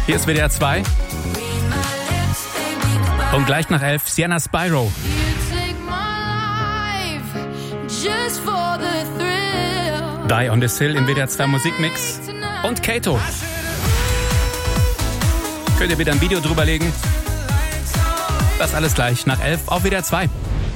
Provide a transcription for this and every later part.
Hier ist WDR 2. Und gleich nach 11 Sienna Spyro. Die on the Sill im WDR 2 Musikmix. Und Kato. Könnt ihr wieder ein Video drüber legen. Das alles gleich nach 11 auf WDR 2.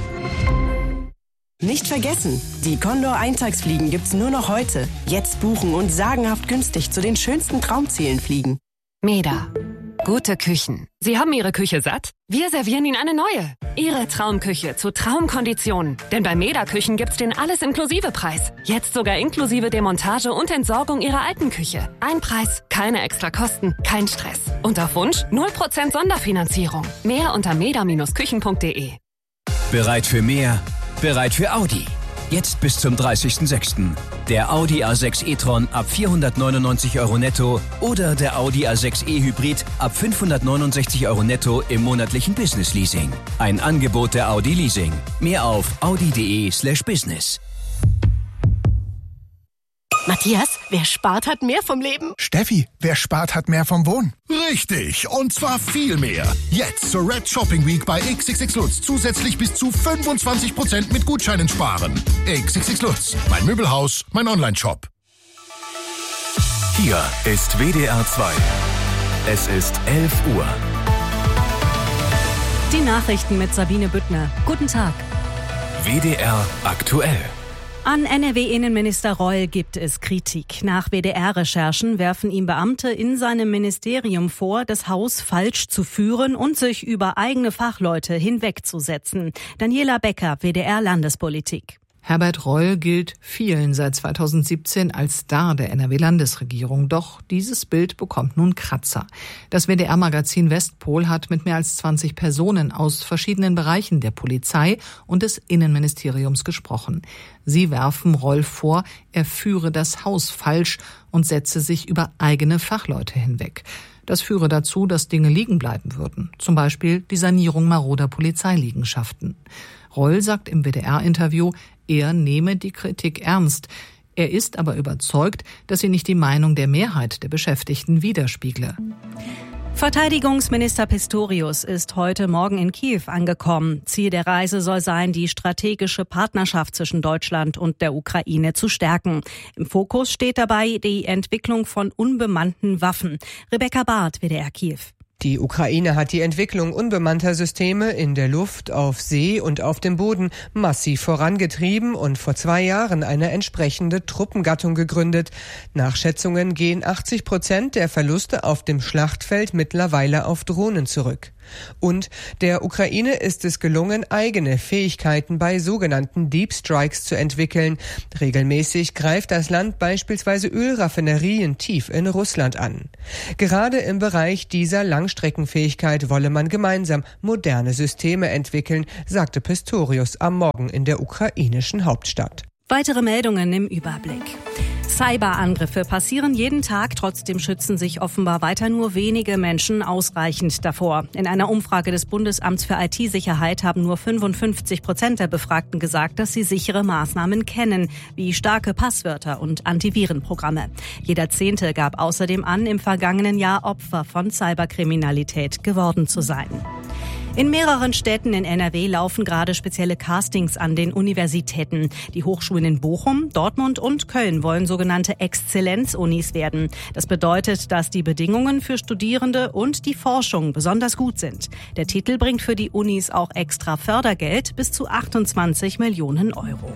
Nicht vergessen, die Condor Eintagsfliegen gibt's nur noch heute. Jetzt buchen und sagenhaft günstig zu den schönsten Traumzielen fliegen. Meda. Gute Küchen. Sie haben Ihre Küche satt? Wir servieren Ihnen eine neue. Ihre Traumküche zu Traumkonditionen. Denn bei Meda Küchen gibt's den Alles-Inklusive-Preis. Jetzt sogar inklusive Demontage und Entsorgung Ihrer alten Küche. Ein Preis, keine extra Kosten, kein Stress. Und auf Wunsch 0% Sonderfinanzierung. Mehr unter meda-küchen.de. Bereit für mehr? Bereit für Audi. Jetzt bis zum 30.06. Der Audi A6 e-tron ab 499 € netto oder der Audi A6 e-Hybrid ab 569 € netto im monatlichen Business-Leasing. Ein Angebot der Audi Leasing. Mehr auf audi.de/business. Matthias, wer spart, hat mehr vom Leben. Steffi, wer spart, hat mehr vom Wohnen. Richtig, und zwar viel mehr. Jetzt zur Red Shopping Week bei XXX Lutz zusätzlich bis zu 25% mit Gutscheinen sparen. XXX Lutz, mein Möbelhaus, mein Online-Shop. Hier ist WDR 2. Es ist 11 Uhr. Die Nachrichten mit Sabine Büttner. Guten Tag. WDR aktuell. An NRW-Innenminister Reul gibt es Kritik. Nach WDR-Recherchen werfen ihm Beamte in seinem Ministerium vor, das Haus falsch zu führen und sich über eigene Fachleute hinwegzusetzen. Daniela Becker, WDR-Landespolitik. Herbert Reul gilt vielen seit 2017 als Star der NRW-Landesregierung. Doch dieses Bild bekommt nun Kratzer. Das WDR-Magazin Westpol hat mit mehr als 20 Personen aus verschiedenen Bereichen der Polizei und des Innenministeriums gesprochen. Sie werfen Reul vor, er führe das Haus falsch und setze sich über eigene Fachleute hinweg. Das führe dazu, dass Dinge liegen bleiben würden. Zum Beispiel die Sanierung maroder Polizeiliegenschaften. Reul sagt im WDR-Interview, er nehme die Kritik ernst. Er ist aber überzeugt, dass sie nicht die Meinung der Mehrheit der Beschäftigten widerspiegle. Verteidigungsminister Pistorius ist heute Morgen in Kiew angekommen. Ziel der Reise soll sein, die strategische Partnerschaft zwischen Deutschland und der Ukraine zu stärken. Im Fokus steht dabei die Entwicklung von unbemannten Waffen. Rebecca Barth, WDR Kiew. Die Ukraine hat die Entwicklung unbemannter Systeme in der Luft, auf See und auf dem Boden massiv vorangetrieben und vor 2 Jahren eine entsprechende Truppengattung gegründet. Nach Schätzungen gehen 80% der Verluste auf dem Schlachtfeld mittlerweile auf Drohnen zurück. Und der Ukraine ist es gelungen, eigene Fähigkeiten bei sogenannten Deep Strikes zu entwickeln. Regelmäßig greift das Land beispielsweise Ölraffinerien tief in Russland an. Gerade im Bereich dieser Langstreckenfähigkeit wolle man gemeinsam moderne Systeme entwickeln, sagte Pistorius am Morgen in der ukrainischen Hauptstadt. Weitere Meldungen im Überblick. Cyberangriffe passieren jeden Tag, trotzdem schützen sich offenbar weiter nur wenige Menschen ausreichend davor. In einer Umfrage des Bundesamts für IT-Sicherheit haben nur 55% der Befragten gesagt, dass sie sichere Maßnahmen kennen, wie starke Passwörter und Antivirenprogramme. Jeder Zehnte gab außerdem an, im vergangenen Jahr Opfer von Cyberkriminalität geworden zu sein. In mehreren Städten in NRW laufen gerade spezielle Castings an den Universitäten. Die Hochschulen in Bochum, Dortmund und Köln wollen sogenannte Exzellenzunis werden. Das bedeutet, dass die Bedingungen für Studierende und die Forschung besonders gut sind. Der Titel bringt für die Unis auch extra Fördergeld bis zu 28 Millionen Euro.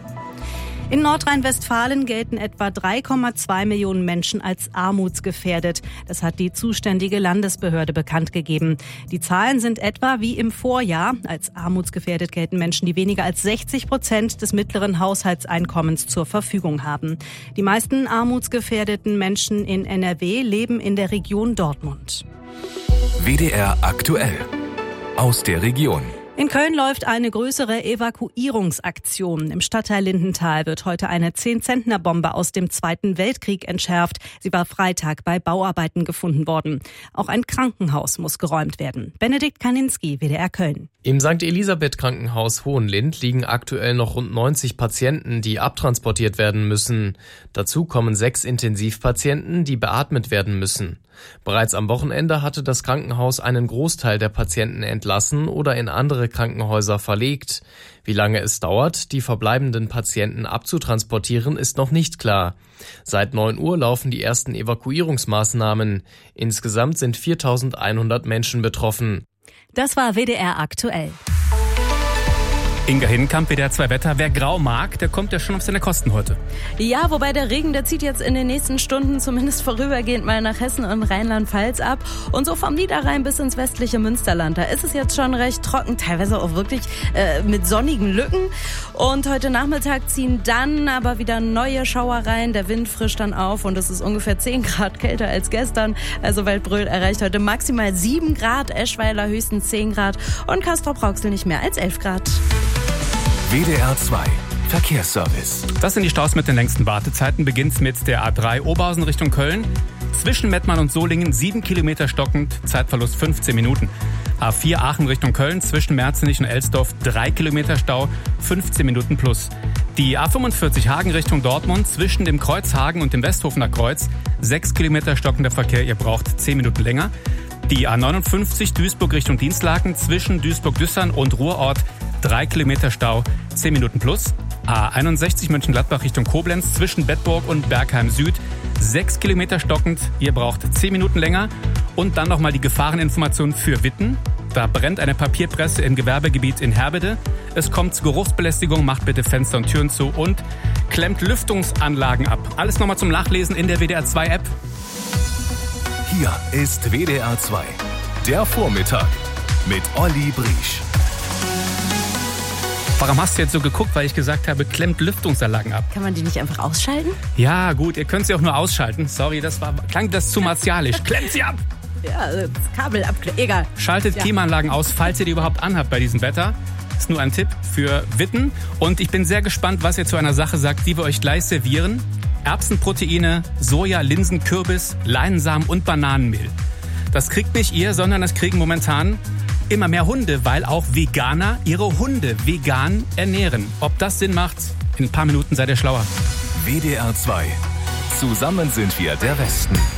In Nordrhein-Westfalen gelten etwa 3,2 Millionen Menschen als armutsgefährdet. Das hat die zuständige Landesbehörde bekannt gegeben. Die Zahlen sind etwa wie im Vorjahr. Als armutsgefährdet gelten Menschen, die weniger als 60% des mittleren Haushaltseinkommens zur Verfügung haben. Die meisten armutsgefährdeten Menschen in NRW leben in der Region Dortmund. WDR aktuell. Aus der Region. In Köln läuft eine größere Evakuierungsaktion. Im Stadtteil Lindenthal wird heute eine 10-Zentner-Bombe aus dem Zweiten Weltkrieg entschärft. Sie war Freitag bei Bauarbeiten gefunden worden. Auch ein Krankenhaus muss geräumt werden. Benedikt Kaninski, WDR Köln. Im St. Elisabeth Krankenhaus Hohenlind liegen aktuell noch rund 90 Patienten, die abtransportiert werden müssen. Dazu kommen 6 Intensivpatienten, die beatmet werden müssen. Bereits am Wochenende hatte das Krankenhaus einen Großteil der Patienten entlassen oder in andere Krankenhäuser verlegt. Wie lange es dauert, die verbleibenden Patienten abzutransportieren, ist noch nicht klar. Seit 9 Uhr laufen die ersten Evakuierungsmaßnahmen. Insgesamt sind 4.100 Menschen betroffen. Das war WDR aktuell. Inga Hinkamp, WDR 2 Wetter. Wer grau mag, der kommt ja schon auf seine Kosten heute. Ja, wobei der Regen, der zieht jetzt in den nächsten Stunden zumindest vorübergehend mal nach Hessen und Rheinland-Pfalz ab. Und so vom Niederrhein bis ins westliche Münsterland. Da ist es jetzt schon recht trocken, teilweise auch wirklich mit sonnigen Lücken. Und heute Nachmittag ziehen dann aber wieder neue Schauer rein. Der Wind frischt dann auf und es ist ungefähr 10 Grad kälter als gestern. Also Waldbröl erreicht heute maximal 7 Grad, Eschweiler höchstens 10 Grad und Castrop-Rauxel nicht mehr als 11 Grad. WDR 2 Verkehrsservice. Das sind die Staus mit den längsten Wartezeiten. Beginnt mit der A3 Oberhausen Richtung Köln. Zwischen Mettmann und Solingen 7 Kilometer stockend, Zeitverlust 15 Minuten. A4 Aachen Richtung Köln, zwischen Merzenich und Elsdorf 3 Kilometer Stau, 15 Minuten plus. Die A45 Hagen Richtung Dortmund, zwischen dem Kreuz Hagen und dem Westhofener Kreuz 6 Kilometer stockender Verkehr, ihr braucht 10 Minuten länger. Die A59 Duisburg Richtung Dienstlaken, zwischen Duisburg-Düssern und Ruhrort 3 Kilometer Stau, 10 Minuten plus. A61 Mönchengladbach Richtung Koblenz, zwischen Bedburg und Bergheim Süd 6 Kilometer stockend, ihr braucht 10 Minuten länger. Und dann nochmal die Gefahreninformation für Witten. Da brennt eine Papierpresse im Gewerbegebiet in Herbede. Es kommt zu Geruchsbelästigung, macht bitte Fenster und Türen zu und klemmt Lüftungsanlagen ab. Alles nochmal zum Nachlesen in der WDR 2 App. Hier ist WDR 2, der Vormittag mit Olli Briesch. Warum hast du jetzt so geguckt, weil ich gesagt habe, klemmt Lüftungsanlagen ab? Kann man die nicht einfach ausschalten? Ja, gut, ihr könnt sie auch nur ausschalten. Sorry, klang das zu martialisch. Klemmt sie ab! Ja, das Kabel egal. Schaltet Klimaanlagen aus, falls ihr die überhaupt anhabt bei diesem Wetter. Ist nur ein Tipp für Witten. Und ich bin sehr gespannt, was ihr zu einer Sache sagt, die wir euch gleich servieren. Erbsenproteine, Soja, Linsen, Kürbis, Leinsamen und Bananenmehl. Das kriegt nicht ihr, sondern das kriegen momentan immer mehr Hunde, weil auch Veganer ihre Hunde vegan ernähren. Ob das Sinn macht, in ein paar Minuten seid ihr schlauer. WDR 2. Zusammen sind wir der Westen.